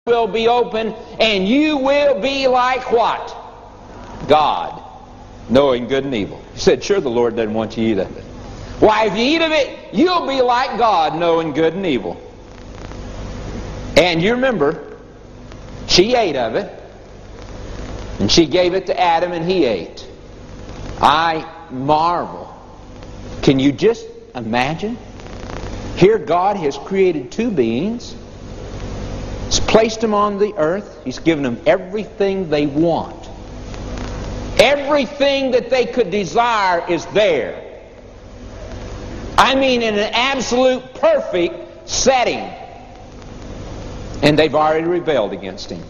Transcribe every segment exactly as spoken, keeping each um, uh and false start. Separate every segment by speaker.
Speaker 1: will be open, and you will be like what? God, knowing good and evil. He said, sure, the Lord doesn't want you to eat of it. Why, if you eat of it, you'll be like God, knowing good and evil. And you remember, she ate of it, and she gave it to Adam, and he ate. I marvel. Can you just imagine? Here God has created two beings. He's placed them on the earth. He's given them everything they want. Everything that they could desire is there. I mean, in an absolute perfect setting. And they've already rebelled against Him.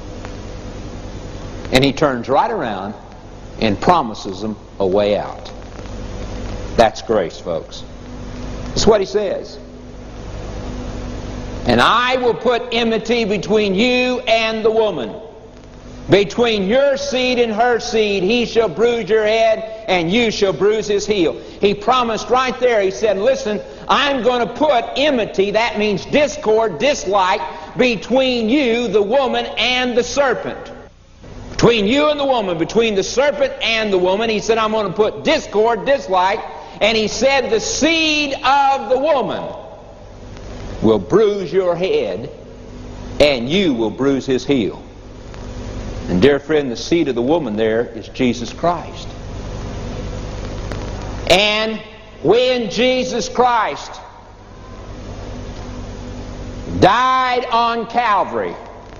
Speaker 1: And He turns right around and promises them a way out. That's grace, folks. That's what He says. And I will put enmity between you and the woman. Between your seed and her seed, he shall bruise your head, and you shall bruise his heel. He promised right there, he said, listen, I'm going to put enmity, that means discord, dislike, between you, the woman, and the serpent. Between you and the woman, between the serpent and the woman, he said, I'm going to put discord, dislike, and he said, the seed of the woman will bruise your head, and you will bruise his heel. And dear friend, the seed of the woman there is Jesus Christ. And when Jesus Christ died on Calvary,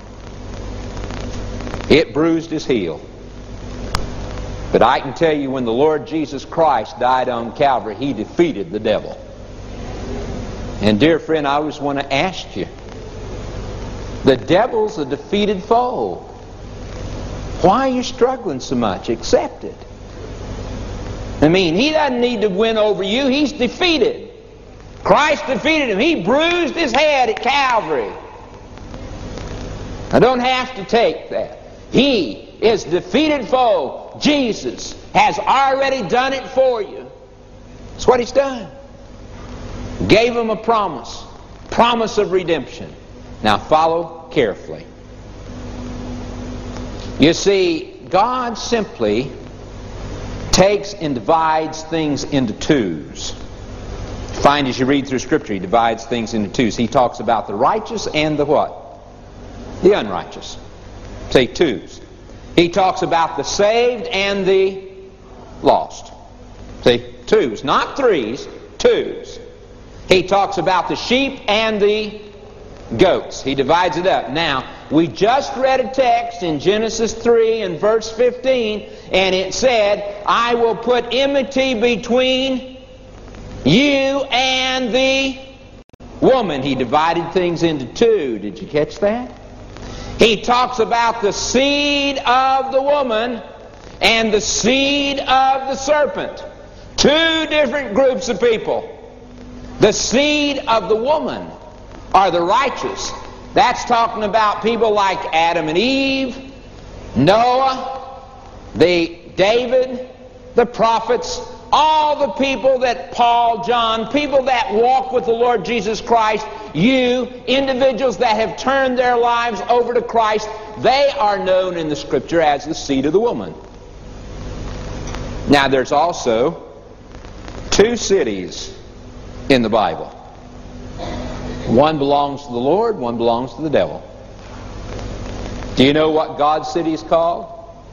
Speaker 1: it bruised his heel. But I can tell you, when the Lord Jesus Christ died on Calvary, He defeated the devil. And dear friend, I always want to ask you, the devil's a defeated foe. Why are you struggling so much? Accept it. I mean, he doesn't need to win over you. He's defeated. Christ defeated him. He bruised his head at Calvary. I don't have to take that. He is defeated foe. Jesus has already done it for you. That's what He's done. Gave him a promise. Promise of redemption. Now follow carefully. You see, God simply takes and divides things into twos. Find as you read through Scripture, He divides things into twos. He talks about the righteous and the what? The unrighteous. Say twos. He talks about the saved and the lost. See, twos. Not threes, twos. He talks about the sheep and the goats. He divides it up. Now, we just read a text in Genesis three and verse fifteen, and it said, I will put enmity between you and the woman. He divided things into two. Did you catch that? He talks about the seed of the woman and the seed of the serpent. Two different groups of people. The seed of the woman are the righteous. That's talking about people like Adam and Eve, Noah, the David, the prophets, all the people that Paul, John, people that walk with the Lord Jesus Christ, you, individuals that have turned their lives over to Christ, they are known in the Scripture as the seed of the woman. Now there's also two cities in the Bible. One belongs to the Lord, one belongs to the devil. Do you know what God's city is called?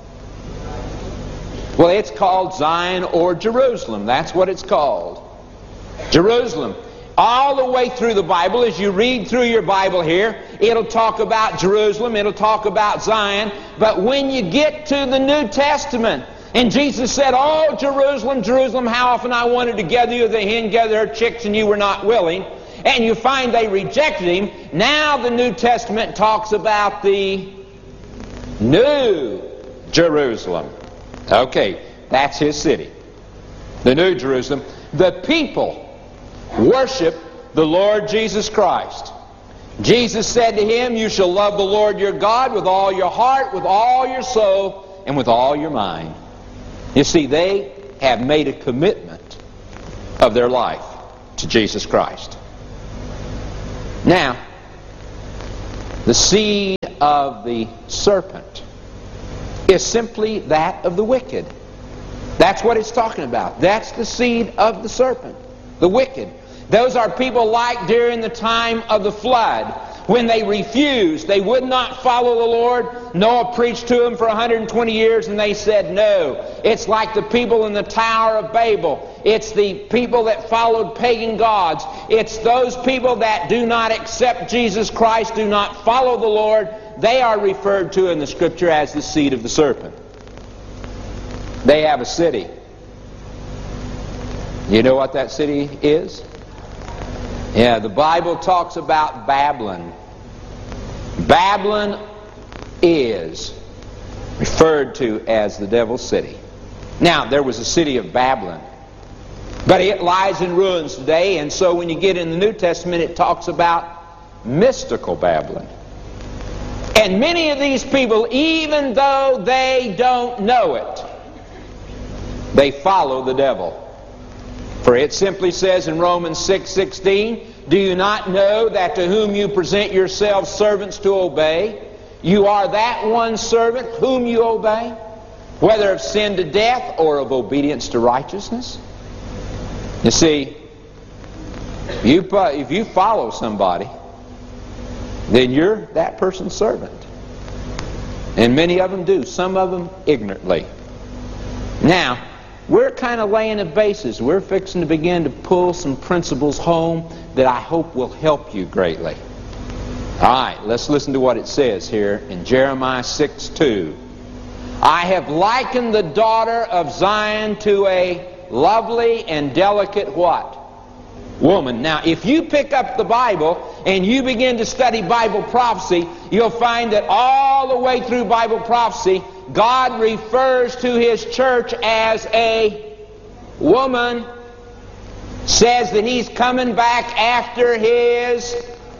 Speaker 1: Well, it's called Zion or Jerusalem. That's what it's called. Jerusalem. All the way through the Bible, as you read through your Bible here, it'll talk about Jerusalem, it'll talk about Zion. But when you get to the New Testament, and Jesus said, oh, Jerusalem, Jerusalem, how often I wanted to gather you, the hen gather her chicks, and you were not willing. And you find they rejected Him. Now the New Testament talks about the New Jerusalem. Okay, that's His city. The New Jerusalem. The people worship the Lord Jesus Christ. Jesus said to him, you shall love the Lord your God with all your heart, with all your soul, and with all your mind. You see, they have made a commitment of their life to Jesus Christ. Now, the seed of the serpent, is simply that of the wicked. That's what it's talking about. That's the seed of the serpent, the wicked. Those are people like during the time of the flood, when they refused, they would not follow the Lord. Noah preached to them for one hundred twenty years and they said no. It's like the people in the Tower of Babel. It's the people that followed pagan gods. It's those people that do not accept Jesus Christ, do not follow the Lord. They are referred to in the Scripture as the seed of the serpent. They have a city. You know what that city is? Yeah, the Bible talks about Babylon. Babylon is referred to as the devil's city. Now, there was a city of Babylon, but it lies in ruins today, and so when you get in the New Testament, it talks about mystical Babylon. And many of these people, even though they don't know it, they follow the devil. For it simply says in Romans six sixteen, do you not know that to whom you present yourselves servants to obey, you are that one servant whom you obey, whether of sin to death or of obedience to righteousness? You see, you, if you follow somebody, then you're that person's servant. And many of them do, some of them ignorantly. Now, we're kind of laying a basis. We're fixing to begin to pull some principles home that I hope will help you greatly. All right, let's listen to what it says here in Jeremiah six two. I have likened the daughter of Zion to a lovely and delicate what? Woman. Now, if you pick up the Bible and you begin to study Bible prophecy, you'll find that all the way through Bible prophecy, God refers to His church as a woman, says that He's coming back after His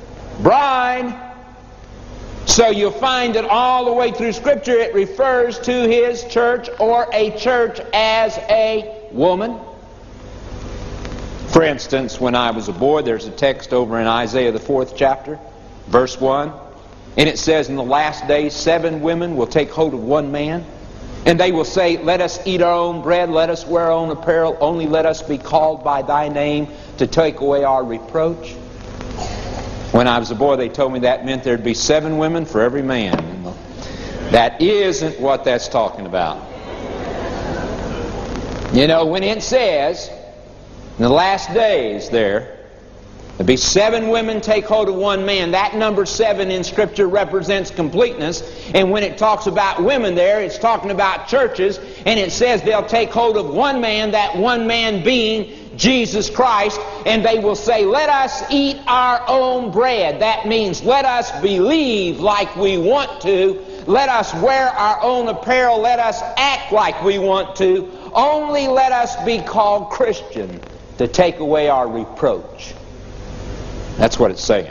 Speaker 1: bride. So you'll find that all the way through Scripture it refers to His church or a church as a woman. For instance, when I was a boy, there's a text over in Isaiah the fourth chapter, verse one. And it says, in the last days, seven women will take hold of one man, and they will say, let us eat our own bread, let us wear our own apparel, only let us be called by thy name to take away our reproach. When I was a boy, they told me that meant there'd be seven women for every man. That isn't what that's talking about. You know, when it says, in the last days there, there'll be seven women take hold of one man. That number seven in Scripture represents completeness. And when it talks about women there, it's talking about churches. And it says they'll take hold of one man, that one man being Jesus Christ. And they will say, let us eat our own bread. That means let us believe like we want to. Let us wear our own apparel. Let us act like we want to. Only let us be called Christian to take away our reproach. That's what it's saying.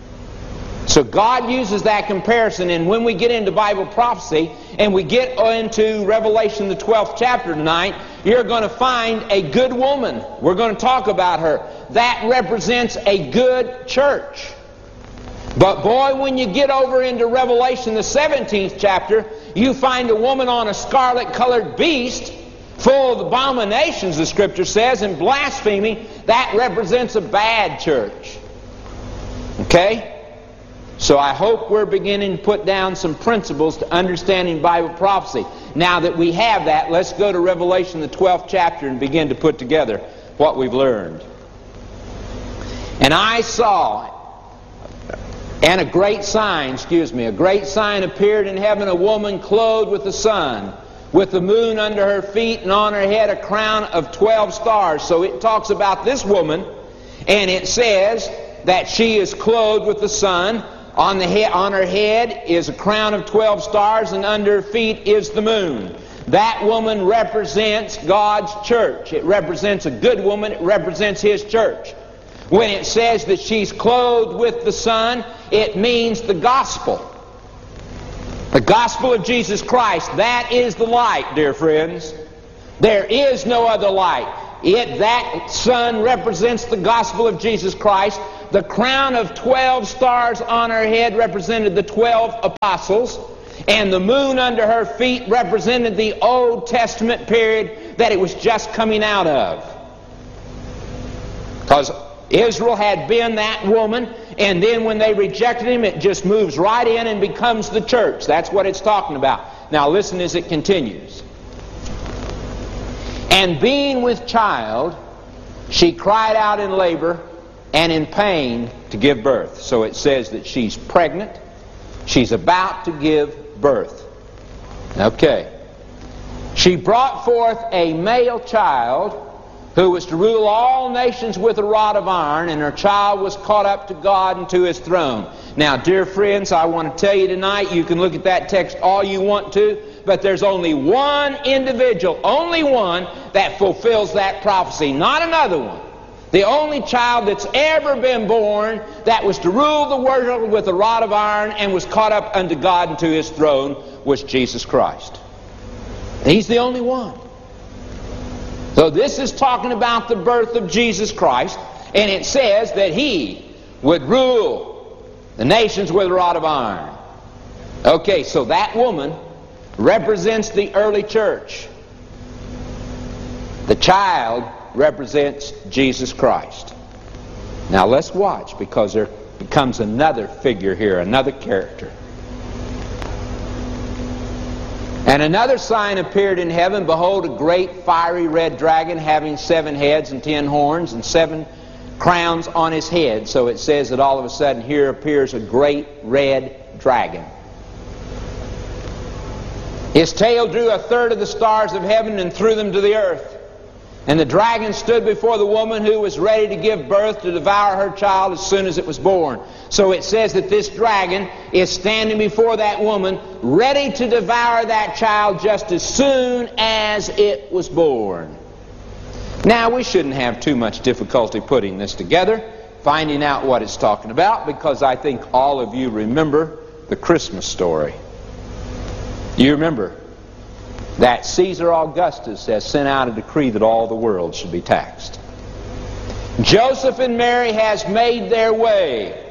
Speaker 1: So God uses that comparison, and when we get into Bible prophecy and we get into Revelation the twelfth chapter tonight, you're going to find a good woman. We're going to talk about her. That represents a good church. But boy, when you get over into Revelation the seventeenth chapter, you find a woman on a scarlet-colored beast, full of abominations, the Scripture says, and blasphemy. That represents a bad church. Okay? So I hope we're beginning to put down some principles to understanding Bible prophecy. Now that we have that, let's go to Revelation the twelfth chapter and begin to put together what we've learned. And I saw, and a great sign, excuse me, a great sign appeared in heaven, a woman clothed with the sun, with the moon under her feet, and on her head a crown of twelve stars. So it talks about this woman, and it says that she is clothed with the sun. On the head, on her head is a crown of twelve stars, and under her feet is the moon. That woman represents God's church. It represents a good woman. It represents His church. When it says that she's clothed with the sun, it means the gospel. The gospel of Jesus Christ. That is the light, dear friends. There is no other light. It, that sun represents the gospel of Jesus Christ. The crown of twelve stars on her head represented the twelve apostles, and the moon under her feet represented the Old Testament period that it was just coming out of. Because Israel had been that woman, and then when they rejected him, it just moves right in and becomes the church. That's what it's talking about. Now listen as it continues. And being with child, she cried out in labor and in pain to give birth. So it says that she's pregnant. She's about to give birth. Okay. She brought forth a male child who was to rule all nations with a rod of iron, and her child was caught up to God and to His throne. Now, dear friends, I want to tell you tonight, you can look at that text all you want to, but there's only one individual, only one, that fulfills that prophecy, not another one. The only child that's ever been born that was to rule the world with a rod of iron and was caught up unto God and to His throne was Jesus Christ. He's the only one. So this is talking about the birth of Jesus Christ, and it says that He would rule the nations with a rod of iron. Okay, so that woman represents the early church. The child represents Jesus Christ. Now let's watch, because there becomes another figure here, another character. And another sign appeared in heaven. Behold, a great fiery red dragon, having seven heads and ten horns and seven crowns on his head. So it says that all of a sudden here appears a great red dragon. His tail drew a third of the stars of heaven and threw them to the earth. And the dragon stood before the woman who was ready to give birth to devour her child as soon as it was born. So it says that this dragon is standing before that woman, ready to devour that child just as soon as it was born. Now, we shouldn't have too much difficulty putting this together, finding out what it's talking about, because I think all of you remember the Christmas story. You remember that Caesar Augustus has sent out a decree that all the world should be taxed. Joseph and Mary has made their way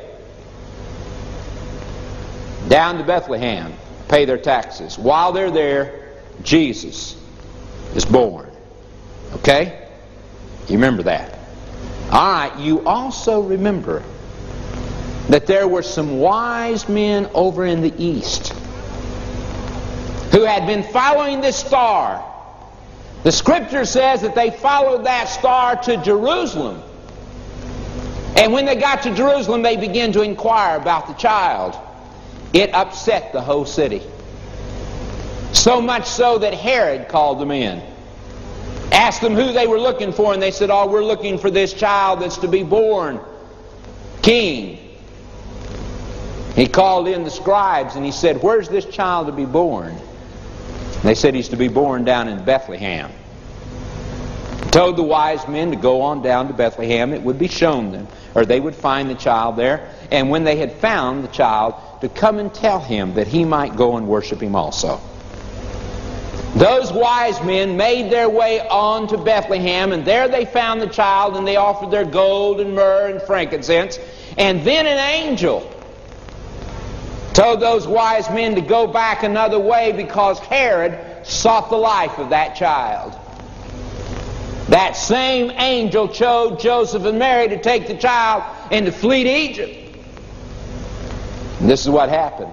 Speaker 1: down to Bethlehem, pay their taxes. While they're there, Jesus is born. Okay? You remember that. All right, you also remember that there were some wise men over in the east who had been following this star. The Scripture says that they followed that star to Jerusalem. And when they got to Jerusalem, they began to inquire about the child. It upset the whole city. So much so that Herod called them in. Asked them who they were looking for, and they said, oh, we're looking for this child that's to be born king. He called in the scribes and he said, where's this child to be born? And they said he's to be born down in Bethlehem. He told the wise men to go on down to Bethlehem. It would be shown them, or they would find the child there. And when they had found the child, to come and tell him that he might go and worship him also. Those wise men made their way on to Bethlehem, and there they found the child, and they offered their gold and myrrh and frankincense. And then an angel told those wise men to go back another way, because Herod sought the life of that child. That same angel chose Joseph and Mary to take the child and to flee to Egypt. And this is what happened.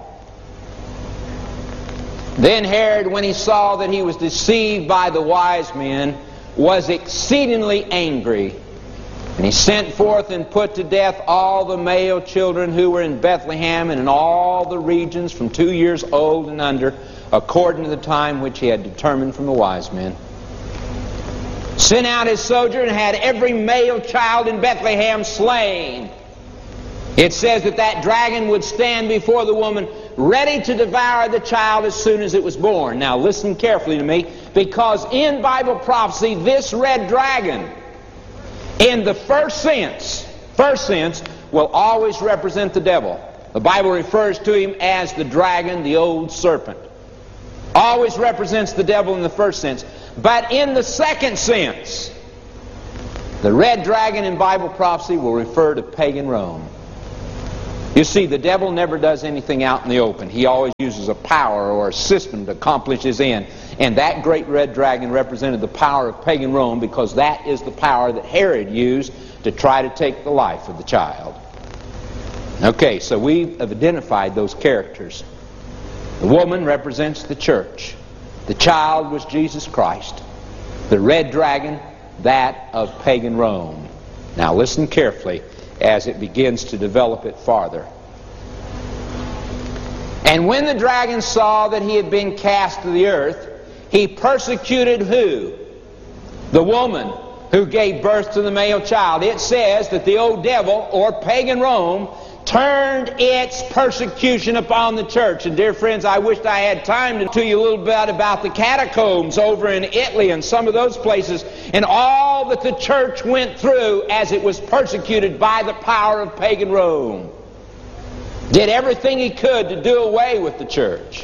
Speaker 1: Then Herod, when he saw that he was deceived by the wise men, was exceedingly angry. And he sent forth and put to death all the male children who were in Bethlehem and in all the regions from two years old and under, according to the time which he had determined from the wise men. Sent out his soldier and had every male child in Bethlehem slain. It says that that dragon would stand before the woman, ready to devour the child as soon as it was born. Now listen carefully to me, because in Bible prophecy, this red dragon, in the first sense, first sense, will always represent the devil. The Bible refers to him as the dragon, the old serpent. Always represents the devil in the first sense. But in the second sense, The red dragon in Bible prophecy will refer to pagan Rome. You see, the devil never does anything out in the open. He always uses a power or a system to accomplish his end. And that great red dragon represented the power of pagan Rome, because that is the power that Herod used to try to take the life of the child. Okay, so we have identified those characters. The woman represents the church. The child was Jesus Christ. The red dragon, that of pagan Rome. Now listen carefully as it begins to develop it farther. And when the dragon saw that he had been cast to the earth, he persecuted who? The woman who gave birth to the male child. It says that the old devil, or pagan Rome, turned its persecution upon the church. And dear friends, I wished I had time to tell you a little bit about the catacombs over in Italy and some of those places, and all that the church went through as it was persecuted by the power of pagan Rome. Did everything he could to do away with the church.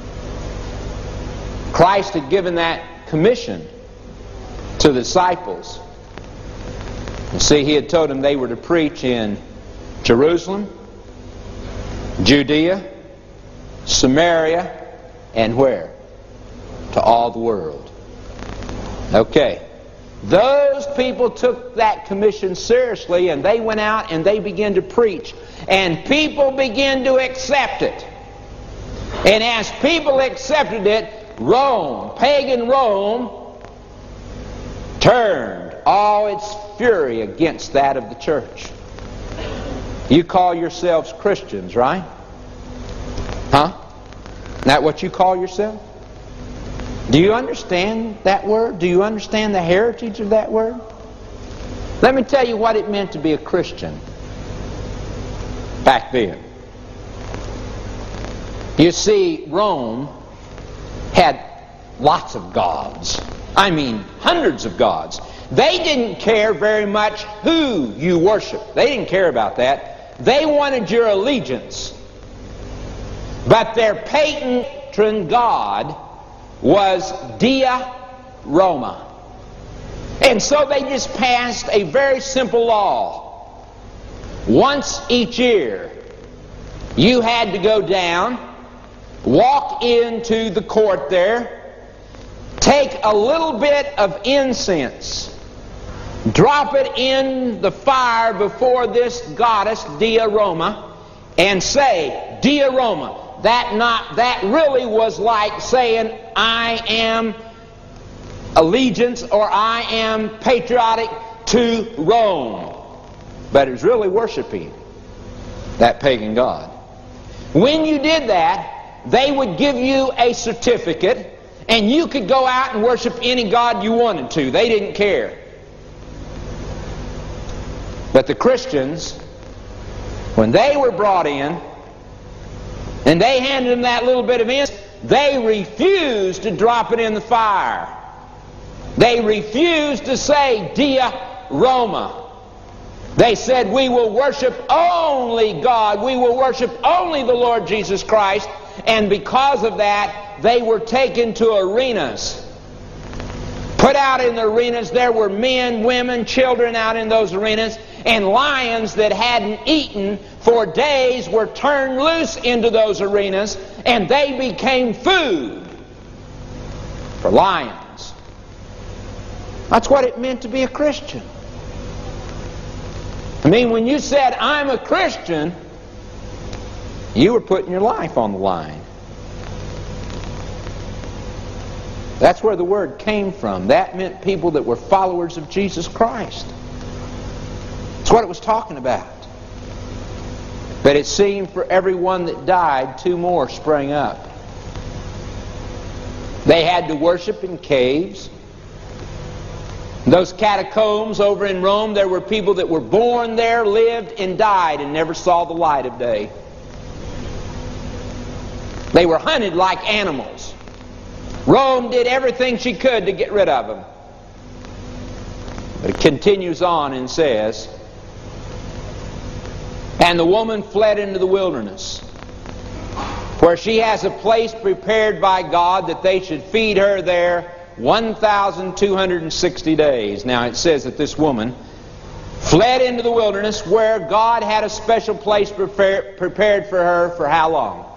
Speaker 1: Christ had given that commission to the disciples. You see, he had told them they were to preach in Jerusalem, Judea, Samaria, and where? To all the world. Okay. Those people took that commission seriously, and they went out and they began to preach. And people began to accept it. And as people accepted it, Rome, pagan Rome, turned all its fury against that of the church. You call yourselves Christians, right? Huh? Isn't that what you call yourself? Do you understand that word? Do you understand the heritage of that word? Let me tell you what it meant to be a Christian back then. You see, Rome had lots of gods. I mean, hundreds of gods. They didn't care very much who you worshiped. They didn't care about that. They wanted your allegiance. But their patron god was Dia Roma. And so they just passed a very simple law. Once each year, you had to go down, walk into the court there, take a little bit of incense, drop it in the fire before this goddess, Dia Roma, and say, Dia Roma. That not that really was like saying, I am allegiance, or I am patriotic to Rome. But it was really worshiping that pagan god. When you did that, they would give you a certificate, and you could go out and worship any god you wanted to. They didn't care. But the Christians, when they were brought in, and they handed them that little bit of incense, they refused to drop it in the fire. They refused to say, Dia Roma. They said, we will worship only God. We will worship only the Lord Jesus Christ. And because of that, they were taken to arenas. Put out in the arenas, there were men, women, children out in those arenas, and lions that hadn't eaten for days were turned loose into those arenas, and they became food for lions. That's what it meant to be a Christian. I mean, when you said, I'm a Christian, you were putting your life on the line. That's where the word came from. That meant people that were followers of Jesus Christ. That's what it was talking about. But it seemed for every one that died, two more sprang up. They had to worship in caves. Those catacombs over in Rome, there were people that were born there, lived, and died, and never saw the light of day. They were hunted like animals. Rome did everything she could to get rid of them. But it continues on and says, and the woman fled into the wilderness, where she has a place prepared by God that they should feed her there one thousand two hundred sixty days. Now it says that this woman fled into the wilderness where God had a special place prepared prepared for her for how long?